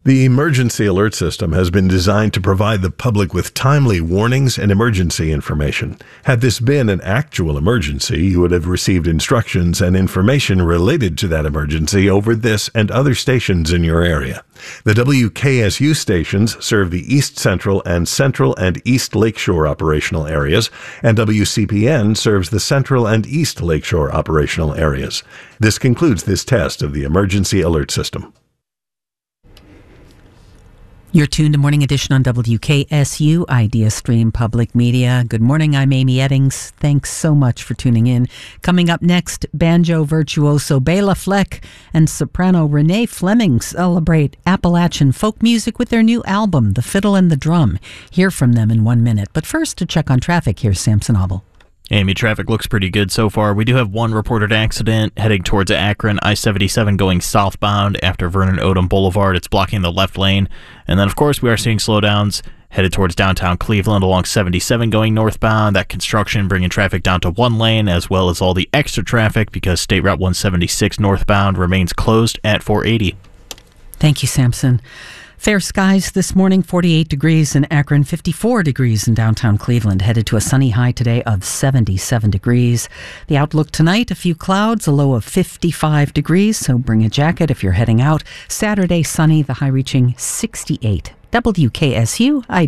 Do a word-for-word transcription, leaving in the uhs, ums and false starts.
The emergency alert system has been designed to provide the public with timely warnings and emergency information. Had this been an actual emergency, you would have received instructions and information related to that emergency over this and other stations in your area. The W K S U stations serve the East Central and Central and East Lakeshore operational areas, and W C P N serves the Central and East Lakeshore operational areas. This concludes this test of the emergency alert system. You're tuned to Morning Edition on W K S U, Idea Stream Public Media. Good morning, I'm Amy Eddings. Thanks so much for tuning in. Coming up next, banjo virtuoso Bela Fleck and soprano Renee Fleming celebrate Appalachian folk music with their new album, The Fiddle and the Drum. Hear from them in one minute. But first, to check on traffic, here's Samson Obel. Amy, traffic looks pretty good so far. We do have one reported accident heading towards Akron, I seventy-seven going southbound after Vernon Odom Boulevard. It's blocking the left lane. And then, of course, we are seeing slowdowns headed towards downtown Cleveland along seventy-seven going northbound. That construction bringing traffic down to one lane, as well as all the extra traffic because State Route one seventy-six northbound remains closed at four eighty. Thank you, Samson. Fair skies this morning, forty-eight degrees in Akron, fifty-four degrees in downtown Cleveland, headed to a sunny high today of seventy-seven degrees. The outlook tonight, a few clouds, a low of fifty-five degrees, so bring a jacket if you're heading out. Saturday, sunny, the high reaching sixty-eight. W K S U, I